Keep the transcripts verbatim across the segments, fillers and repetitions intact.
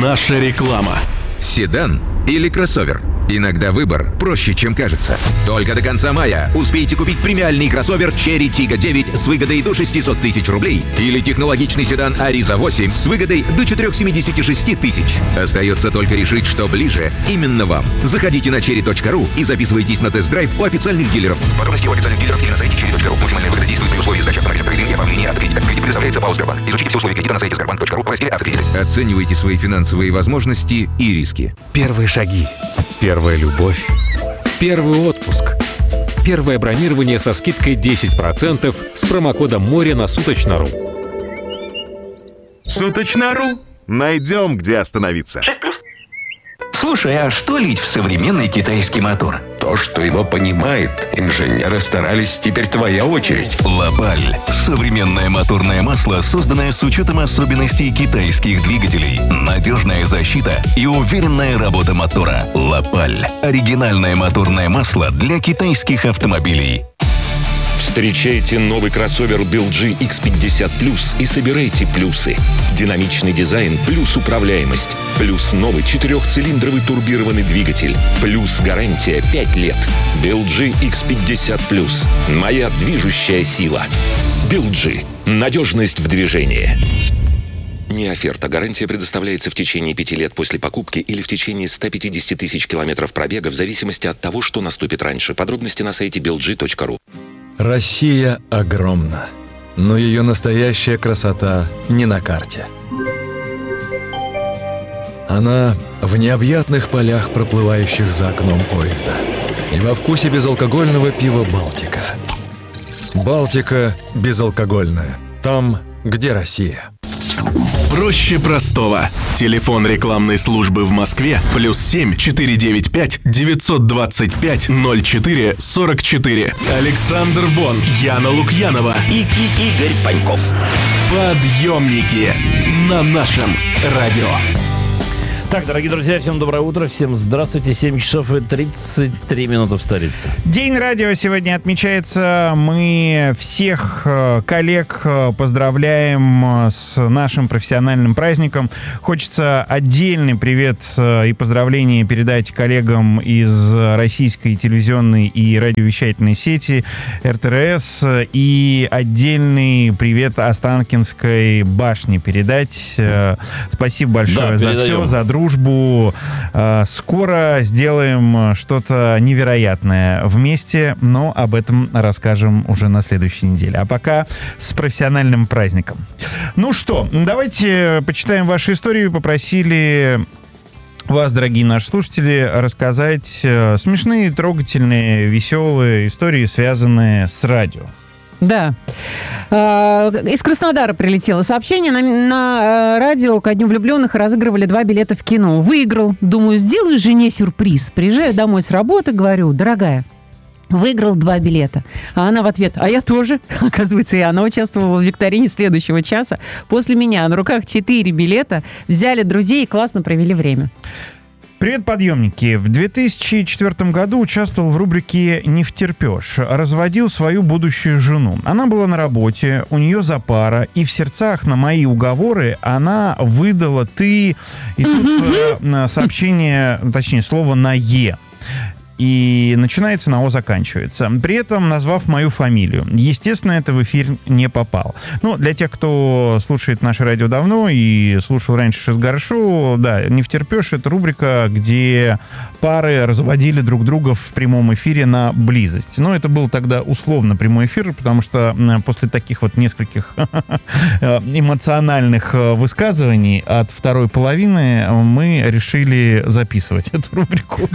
Наша реклама. Седан или кроссовер? Иногда выбор проще, чем кажется. Только до конца мая успейте купить премиальный кроссовер Cherry Tiggo девять с выгодой до шестьсот тысяч рублей или технологичный седан Ariza восемь с выгодой до четыреста семьдесят шесть тысяч. Остается только решить, что ближе именно вам. Заходите на черри точка ру и записывайтесь на тест-драйв у официальных дилеров. Подробности у официальных дилеров или на сайте черри точка ру. Максимальная выгода действует при условии сдачи автомобиля в кредит и оформления автокредита. Кредит предоставляется по Сбербанк. Изучите все условия кредита на сайте сбербанк точка ру в разделе «Автокредит». Оценивайте свои финансовые возможности и риски. Первые шаги. Первая любовь. Первый отпуск. Первое бронирование со скидкой десять процентов с промокодом «Море» на Суточно.ру. Суточно.ру. Найдем, где остановиться. Слушай, а что лить в современный китайский мотор? То, что его понимает. Инженеры старались, теперь твоя очередь. Лапаль. Современное моторное масло, созданное с учетом особенностей китайских двигателей. Надежная защита и уверенная работа мотора. Лапаль. Оригинальное моторное масло для китайских автомобилей. Встречайте новый кроссовер би эл джи икс пятьдесят плюс и собирайте плюсы. Динамичный дизайн плюс управляемость. Плюс новый четырехцилиндровый турбированный двигатель. Плюс гарантия пять лет. би эл джи икс пятьдесят плюс. Моя движущая сила. би эл джи. Надежность в движении. Не оферта. Гарантия предоставляется в течение пяти лет после покупки или в течение ста пятидесяти тысяч километров пробега в зависимости от того, что наступит раньше. Подробности на сайте би эл джи точка ру. Россия огромна, но ее настоящая красота не на карте. Она в необъятных полях, проплывающих за окном поезда, и во вкусе безалкогольного пива «Балтика». «Балтика» безалкогольная. Там, где Россия. Проще простого. Телефон рекламной службы в Москве плюс семь четыре девять пять девятьсот двадцать пять ноль четыре сорок четыре. Александр Бон, Яна Лукьянова И, и Игорь Паньков. Подъемники на нашем радио. Так, дорогие друзья, всем доброе утро, всем здравствуйте. семь часов и тридцать три минуты в столице. День радио сегодня отмечается. Мы всех коллег поздравляем с нашим профессиональным праздником. Хочется отдельный привет и поздравления передать коллегам из российской телевизионной и радиовещательной сети эр тэ эр эс и отдельный привет Останкинской башне передать. Спасибо большое да, за все, за дружбу. дружбу. Скоро сделаем что-то невероятное вместе, но об этом расскажем уже на следующей неделе. А пока с профессиональным праздником. Ну что, давайте почитаем ваши истории. Попросили вас, дорогие наши слушатели, рассказать смешные, трогательные, веселые истории, связанные с радио. Да. Из Краснодара прилетело сообщение. На, на радио ко Дню влюбленных разыгрывали два билета в кино. Выиграл. Думаю, сделаю жене сюрприз. Приезжаю домой с работы, говорю: дорогая, выиграл два билета. А она в ответ: а я тоже. Оказывается, и она участвовала в викторине следующего часа. После меня на руках четыре билета. Взяли друзей и классно провели время. Привет, подъемники. В две тысячи четвёртом году участвовал в рубрике «Не втерпешь». Разводил свою будущую жену. Она была на работе, у нее запара, и в сердцах на мои уговоры она выдала «ты». И тут э, сообщение, точнее, слово на «е». И начинается на «о», заканчивается. При этом назвав мою фамилию. Естественно, это в эфир не попало. Ну, для тех, кто слушает наше радио давно и слушал раньше Шизгар-шоу, да, «Не втерпешь» — это рубрика, где пары разводили друг друга в прямом эфире на близость. Но это был тогда условно прямой эфир, потому что после таких вот нескольких эмоциональных высказываний от второй половины мы решили записывать эту рубрику.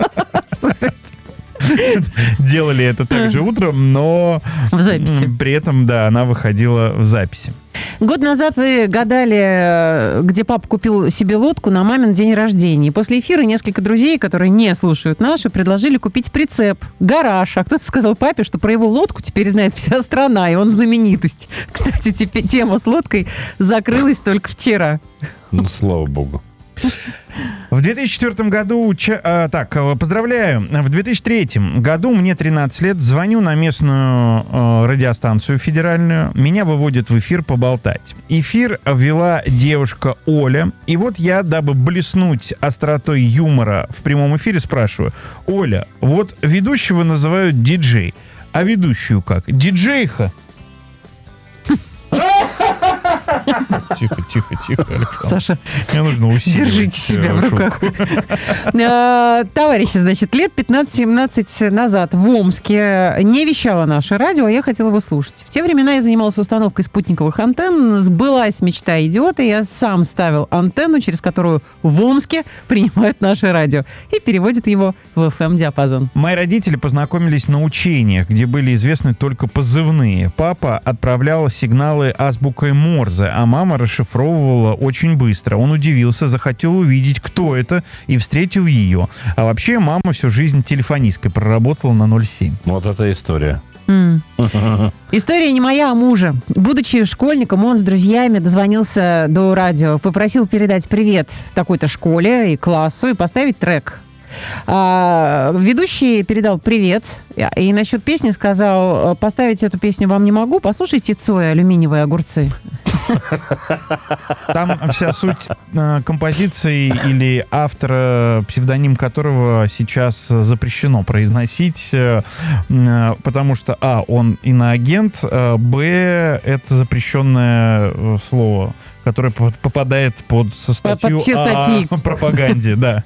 Делали это также утром, но в записи. При этом, да, она выходила в записи. Год назад вы гадали, где папа купил себе лодку на мамин день рождения. И после эфира несколько друзей, которые не слушают наши, предложили купить прицеп, гараж. А кто-то сказал папе, что про его лодку теперь знает вся страна, и он знаменитость. Кстати, теперь тема с лодкой закрылась только вчера. Ну, слава богу. В две тысячи четвёртом году, уча... а, так, поздравляю, в две тысячи третьем году, мне тринадцать лет, звоню на местную э, радиостанцию федеральную, меня выводят в эфир поболтать. Эфир вела девушка Оля, и вот я, дабы блеснуть остротой юмора в прямом эфире, спрашиваю: Оля, вот ведущего называют диджей, а ведущую как? Диджейха? Тихо, тихо, тихо, Александр. Саша, мне нужно усиливать. Держите себя в руках. Товарищи, значит, лет пятнадцать-семнадцать назад в Омске не вещало наше радио, а я хотела его слушать. В те времена я занималась установкой спутниковых антенн. Сбылась мечта идиота. Я сам ставил антенну, через которую в Омске принимают наше радио и переводят его в эф эм-диапазон. Мои родители познакомились на учениях, где были известны только позывные. Папа отправлял сигналы азбукой Морзе, а мама расшифровывала очень быстро. Он удивился, захотел увидеть, кто это, и встретил ее. А вообще мама всю жизнь телефонисткой проработала на ноль семь. Вот это история. Mm. История не моя, а мужа. Будучи школьником, он с друзьями дозвонился до радио, попросил передать привет такой-то школе и классу и поставить трек. А, ведущий передал привет и насчет песни сказал: поставить эту песню вам не могу, послушайте Цоя «Алюминиевые огурцы». Там вся суть э, композиции или автора, псевдоним которого сейчас запрещено произносить, э, э, потому что, а, он иноагент, э, б, это запрещенное э, слово, которое попадает под статью под все статьи. О пропаганде, да.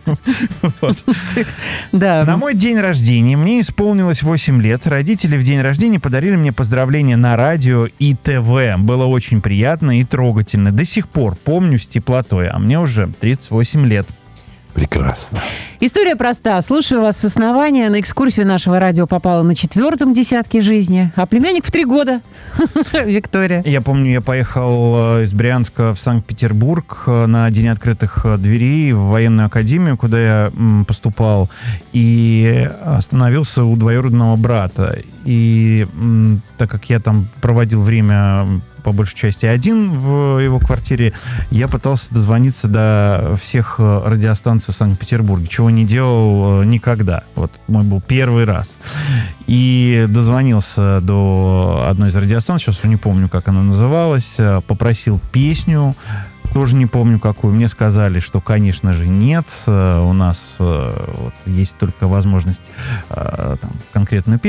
Да. На мой день рождения мне исполнилось восемь лет. Родители в день рождения подарили мне поздравления на радио и ТВ. Было очень приятно и трогательно. До сих пор помню с теплотой, а мне уже тридцать восемь лет. Прекрасно. История проста. Слушаю вас с основания. На экскурсию нашего радио попала на четвертом десятке жизни, а племянник в три года. Виктория. Я помню, я поехал из Брянска в Санкт-Петербург на День открытых дверей в военную академию, куда я поступал, и остановился у двоюродного брата. И так как я там проводил время по большей части один в его квартире, я пытался дозвониться до всех радиостанций в Санкт-Петербурге, чего не делал никогда. Вот мой был первый раз. И дозвонился до одной из радиостанций, сейчас уже не помню, как она называлась, попросил песню, тоже не помню какую. Мне сказали, что, конечно же, нет. У нас вот есть только возможность там, конкретную песню